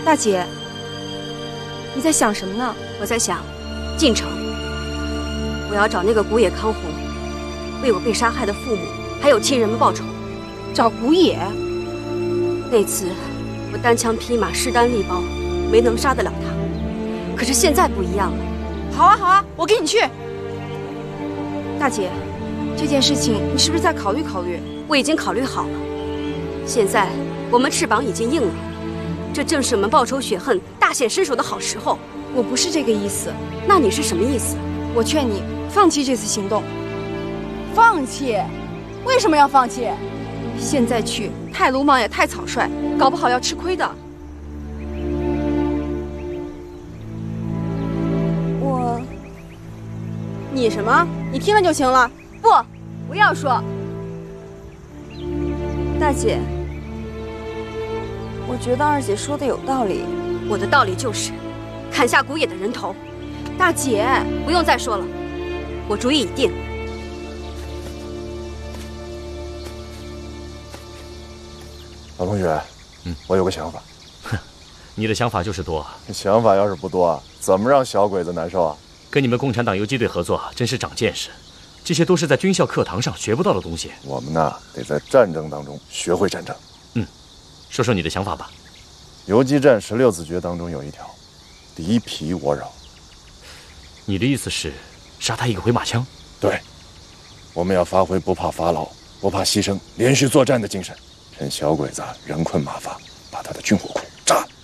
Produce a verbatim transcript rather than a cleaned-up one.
大姐，你在想什么呢？ 我在想，进城，我要找那个古野康弘，为我被杀害的父母还有亲人们报仇。 找古野？ 那次我单枪匹马势单力薄，没能杀得了他。可是现在不一样了。 好啊好啊，我跟你去。大姐，这件事情你是不是再考虑考虑？ 我已经考虑好了。现在我们翅膀已经硬了，这正是我们报仇雪恨、大显身手的好时候。 我不是这个意思。 那你是什么意思？ 我劝你放弃这次行动。 放弃？为什么要放弃？ 现在去太鲁莽也太草率，搞不好要吃亏的。 我……你什么？你听了就行了。不，我要说。大姐，我觉得二姐说的有道理。 我的道理就是砍下古野的人头。 大姐， 不用再说了，我主意已定。 老同学，嗯，我有个想法。 哼，你的想法就是多。 想法要是不多，怎么让小鬼子难受啊？ 跟你们共产党游击队合作，真是长见识。这些都是在军校课堂上学不到的东西。 我们呢，得在战争当中学会战争。 嗯，说说你的想法吧。 游击战十六字诀当中有一条，敌疲我扰。 你的意思是杀他一个回马枪？ 对，我们要发挥不怕法老、不怕牺牲、连续作战的精神。趁小鬼子人困马乏，把他的军火库炸了。